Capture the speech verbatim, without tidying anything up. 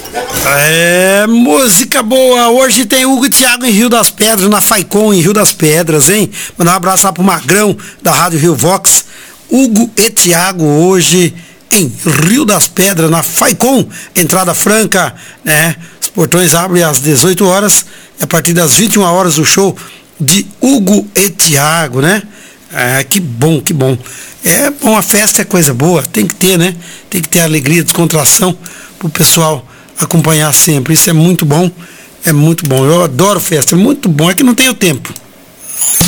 É, música boa. Hoje tem Hugo e Thiago em Rio das Pedras, na Faicon, em Rio das Pedras, hein? Mandar um abraço lá pro Magrão, da Rádio Rio Vox. Hugo e Thiago hoje em Rio das Pedras, na Faicon, entrada franca, né? Os portões abrem às dezoito horas e a partir das vinte e uma horas o show de Hugo e Thiago, né? É, que bom, que bom. É bom, a festa é coisa boa, tem que ter, né? Tem que ter alegria, descontração pro pessoal acompanhar sempre. Isso é muito bom, é muito bom. Eu adoro festa, é muito bom, é que não tenho tempo.